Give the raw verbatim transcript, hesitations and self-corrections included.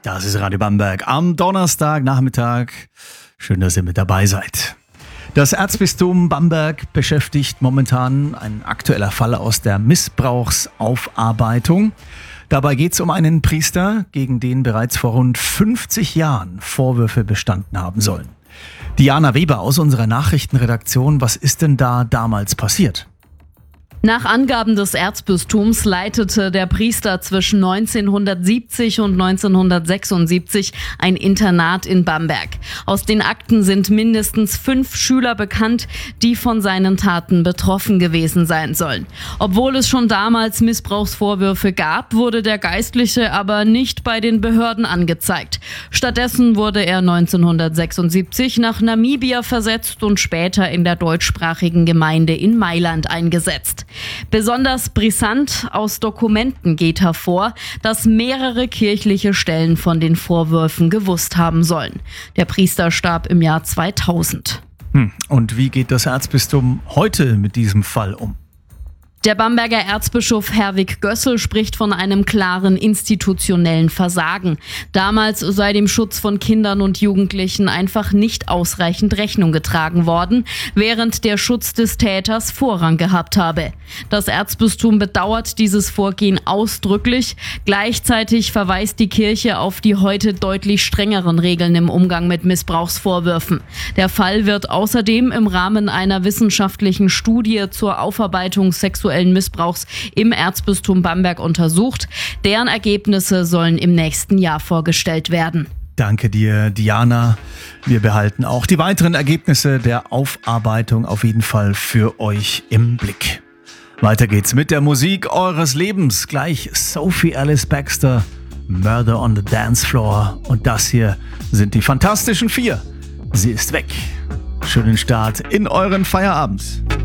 Das ist Radio Bamberg am Donnerstagnachmittag. Schön, dass ihr mit dabei seid. Das Erzbistum Bamberg beschäftigt momentan ein aktueller Fall aus der Missbrauchsaufarbeitung. Dabei geht es um einen Priester, gegen den bereits vor rund fünfzig Jahren Vorwürfe bestanden haben sollen. Diana Weber aus unserer Nachrichtenredaktion, was ist denn da damals passiert? Nach Angaben des Erzbistums leitete der Priester zwischen neunzehnhundertsiebzig und neunzehnhundertsechsundsiebzig ein Internat in Bamberg. Aus den Akten sind mindestens fünf Schüler bekannt, die von seinen Taten betroffen gewesen sein sollen. Obwohl es schon damals Missbrauchsvorwürfe gab, wurde der Geistliche aber nicht bei den Behörden angezeigt. Stattdessen wurde er neunzehnhundertsechsundsiebzig nach Namibia versetzt und später in der deutschsprachigen Gemeinde in Mailand eingesetzt. Besonders brisant aus Dokumenten geht hervor, dass mehrere kirchliche Stellen von den Vorwürfen gewusst haben sollen. Der Priester starb im Jahr zweitausend. Hm. Und wie geht das Erzbistum heute mit diesem Fall um? Der Bamberger Erzbischof Herwig Gössel spricht von einem klaren institutionellen Versagen. Damals sei dem Schutz von Kindern und Jugendlichen einfach nicht ausreichend Rechnung getragen worden, während der Schutz des Täters Vorrang gehabt habe. Das Erzbistum bedauert dieses Vorgehen ausdrücklich. Gleichzeitig verweist die Kirche auf die heute deutlich strengeren Regeln im Umgang mit Missbrauchsvorwürfen. Der Fall wird außerdem im Rahmen einer wissenschaftlichen Studie zur Aufarbeitung sexuellen Missbrauchs im Erzbistum Bamberg untersucht. Deren Ergebnisse sollen im nächsten Jahr vorgestellt werden. Danke dir, Diana. Wir behalten auch die weiteren Ergebnisse der Aufarbeitung auf jeden Fall für euch im Blick. Weiter geht's mit der Musik eures Lebens. Gleich Sophie Alice Baxter, Murder on the Dance Floor. Und das hier sind die Fantastischen Vier. Sie ist weg. Schönen Start in euren Feierabend.